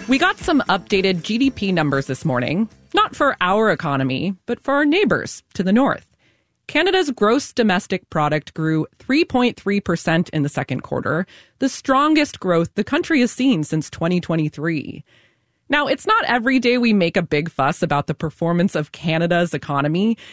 We got some updated GDP numbers this morning, not for our economy, but for our neighbors to the north. Canada's gross domestic product grew 3.3% in the second quarter, the strongest growth the country has seen since 2023. Now, it's not every day we make a big fuss about the performance of Canada's economy,